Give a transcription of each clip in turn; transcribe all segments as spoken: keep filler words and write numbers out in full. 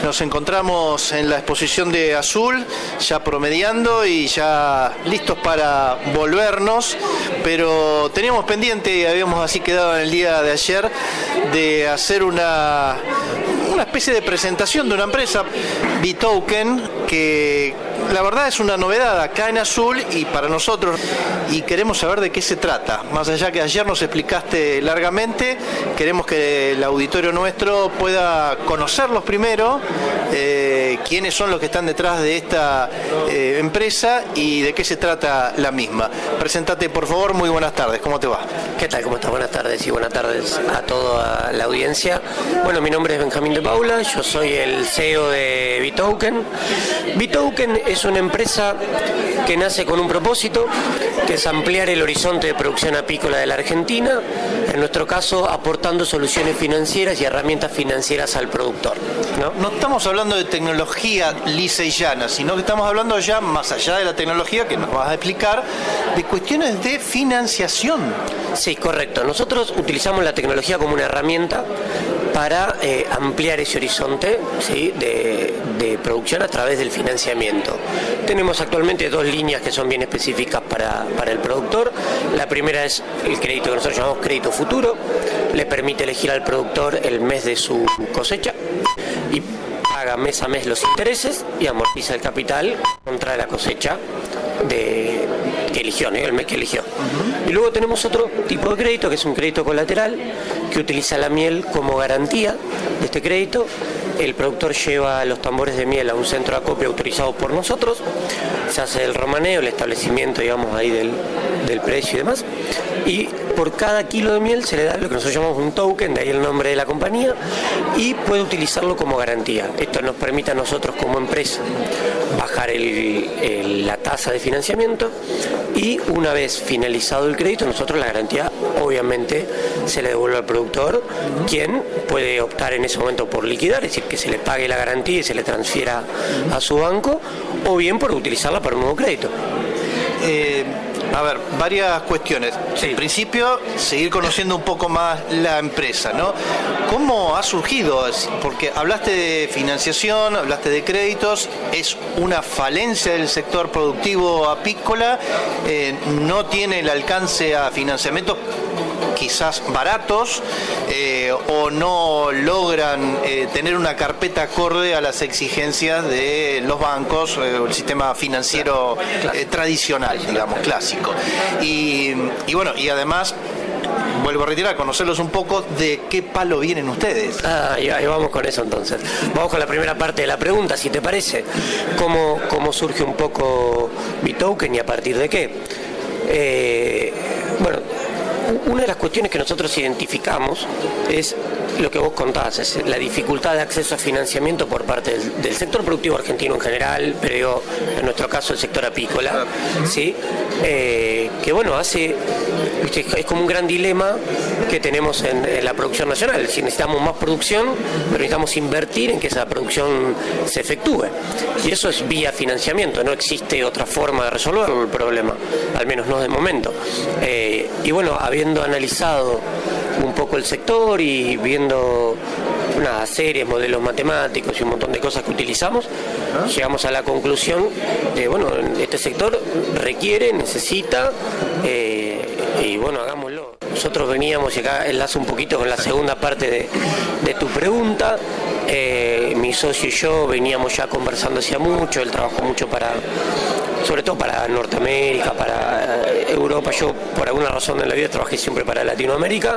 nos encontramos en la exposición de Azul, ya promediando y ya listos para volvernos, pero teníamos pendiente y habíamos así quedado en el día de ayer de hacer una, una especie de presentación de una empresa, Bitoken, que la verdad es una novedad acá en Azul y para nosotros, y queremos saber de qué se trata. Más allá que ayer nos explicaste largamente, queremos que el auditorio nuestro pueda conocerlos primero, eh, quiénes son los que están detrás de esta eh, empresa y de qué se trata la misma. Preséntate, por favor. Muy buenas tardes, ¿cómo te va? ¿Qué tal? ¿Cómo estás? Buenas tardes y buenas tardes a toda la audiencia. Bueno, mi nombre es Benjamín de Paula, yo soy el C E O de Bitoken. Bitoken es una empresa que nace con un propósito, que es ampliar el horizonte de producción apícola de la Argentina, en nuestro caso aportando soluciones financieras y herramientas financieras al productor, ¿no? No estamos hablando de tecnología lisa y llana, sino que estamos hablando ya, más allá de la tecnología, que nos vas a explicar, de cuestiones de financiación. Sí, correcto. Nosotros utilizamos la tecnología como una herramienta para eh, ampliar ese horizonte, ¿sí?, de, de producción a través del financiamiento. Tenemos actualmente dos líneas que son bien específicas para, para el productor. La primera es el crédito que nosotros llamamos crédito futuro. Le permite elegir al productor el mes de su cosecha y paga mes a mes los intereses y amortiza el capital contra la cosecha de, que eligió, ¿no?, el mes que eligió. Uh-huh. Y luego tenemos otro tipo de crédito, que es un crédito colateral, que utiliza la miel como garantía de este crédito. El productor lleva los tambores de miel a un centro de acopio autorizado por nosotros, se hace el romaneo, el establecimiento, digamos, ahí del, del precio y demás, y por cada kilo de miel se le da lo que nosotros llamamos un token, de ahí el nombre de la compañía, y puede utilizarlo como garantía. Esto nos permite a nosotros como empresa bajar el, el, la tasa de financiamiento, y una vez finalizado el crédito, nosotros la garantía obviamente se le devuelve al productor, quien puede optar en ese momento por liquidar, es decir, que se le pague la garantía y se le transfiera a su banco, o bien por utilizarla para un nuevo crédito. Eh, a ver, varias cuestiones. Sí. En principio, seguir conociendo un poco más la empresa, ¿no? ¿Cómo ha surgido? Porque hablaste de financiación, hablaste de créditos, es una falencia del sector productivo apícola, eh, no tiene el alcance a financiamientos quizás baratos, eh, o no logran eh, tener una carpeta acorde a las exigencias de los bancos, eh, el sistema financiero eh, tradicional, digamos, clásico. Y, y bueno, y además, vuelvo a retirar, conocerlos un poco de qué palo vienen ustedes. Ah, y ahí vamos con eso entonces. Vamos con la primera parte de la pregunta, si te parece. ¿Cómo, cómo surge un poco Bitoken y a partir de qué? Eh, bueno, una de las cuestiones que nosotros identificamos es lo que vos contás, es la dificultad de acceso a financiamiento por parte del, del sector productivo argentino en general, pero en nuestro caso el sector apícola, ¿sí? Eh, que bueno, hace, es como un gran dilema que tenemos en, en la producción nacional, es decir, necesitamos más producción, pero necesitamos invertir en que esa producción se efectúe, y eso es vía financiamiento, no existe otra forma de resolver el problema, al menos no de momento. Eh, y bueno, habiendo analizado un poco el sector y viendo unas series, modelos matemáticos y un montón de cosas que utilizamos, ¿ah?, llegamos a la conclusión de, bueno, este sector requiere, necesita, eh, y bueno, hagámoslo. Nosotros veníamos, y acá enlazo un poquito con la segunda parte de, de tu pregunta, eh, mi socio y yo veníamos ya conversando hacía mucho, él trabajó mucho para, sobre todo para Norteamérica, para Europa. Yo por alguna razón en la vida trabajé siempre para Latinoamérica,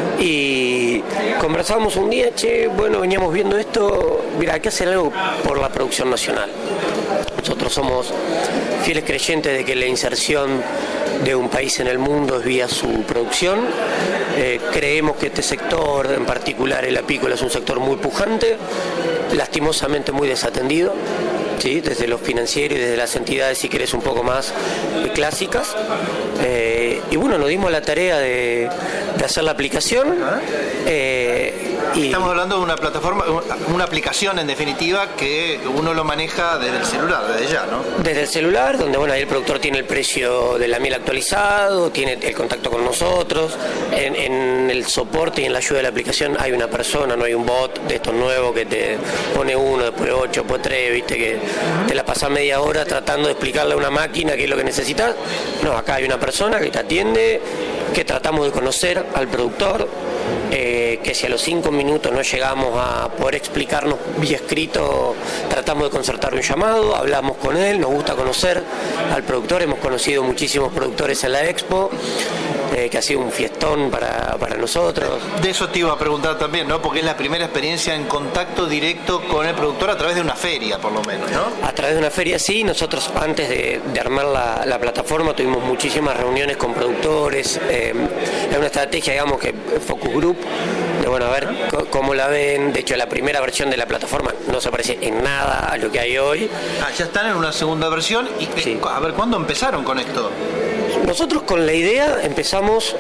y conversábamos un día, che, bueno, veníamos viendo esto, mira, hay que hacer algo por la producción nacional. Nosotros somos fieles creyentes de que la inserción de un país en el mundo es vía su producción. Eh, creemos que este sector, en particular el apícola, es un sector muy pujante, lastimosamente muy desatendido, ¿sí?, desde los financieros y desde las entidades, si querés, un poco más eh, clásicas. Eh, y bueno, nos dimos la tarea de, de hacer la aplicación, eh, Y estamos hablando de una plataforma, una aplicación en definitiva que uno lo maneja desde el celular, desde ya, ¿no? Desde el celular, donde bueno, ahí el productor tiene el precio de la miel actualizado, tiene el contacto con nosotros, en, en el soporte y en la ayuda de la aplicación hay una persona, no hay un bot de estos nuevos que te pone uno, después ocho, después tres, viste que te la pasás media hora tratando de explicarle a una máquina qué es lo que necesitas. No, acá hay una persona que te atiende, que tratamos de conocer al productor, eh, que si a los cinco minutos no llegamos a poder explicarnos vía escrito, tratamos de concertar un llamado, hablamos con él, nos gusta conocer al productor, hemos conocido muchísimos productores en la Expo, eh, que ha sido un fiestón para, para nosotros. De eso te iba a preguntar también, ¿no? Porque es la primera experiencia en contacto directo con el productor a través de una feria, por lo menos, ¿no? A través de una feria, sí. Nosotros antes de, de armar la, la plataforma tuvimos muchísimas reuniones con productores. Eh, es una estrategia, digamos, que Focus Group, de bueno, a ver c- cómo la ven. De hecho, la primera versión de la plataforma no se parece en nada a lo que hay hoy. Ah, ya están en una segunda versión. Y Sí. a ver, ¿cuándo empezaron con esto? Nosotros con la idea empezamos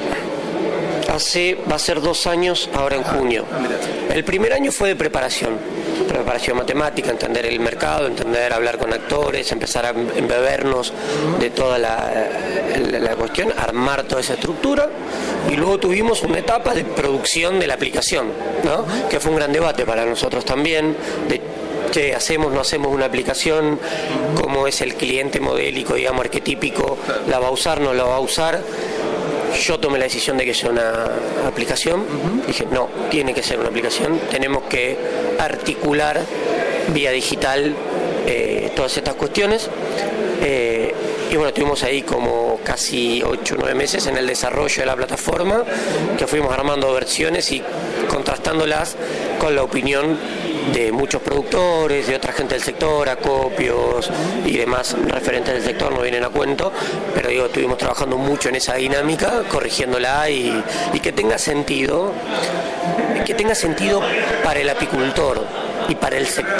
hace, va a ser dos años ahora en junio. El primer año fue de preparación, preparación matemática, entender el mercado, entender, hablar con actores, empezar a embebernos de toda la, la, la cuestión, armar toda esa estructura, y luego tuvimos una etapa de producción de la aplicación, ¿no? Que fue un gran debate para nosotros también, de che, hacemos, no hacemos una aplicación, cómo es el cliente modélico, digamos, arquetípico, la va a usar, no la va a usar. Yo tomé la decisión de que sea una aplicación. Uh-huh. Dije, no, tiene que ser una aplicación. Tenemos que articular vía digital eh, todas estas cuestiones. Eh, y bueno, estuvimos ahí como casi ocho o nueve meses en el desarrollo de la plataforma, que fuimos armando versiones y contrastándolas con la opinión de muchos productores, de otra gente del sector, acopios y demás referentes del sector, no vienen a cuento, pero digo, estuvimos trabajando mucho en esa dinámica, corrigiéndola y, y que tenga sentido, que tenga sentido para el apicultor y para el sector.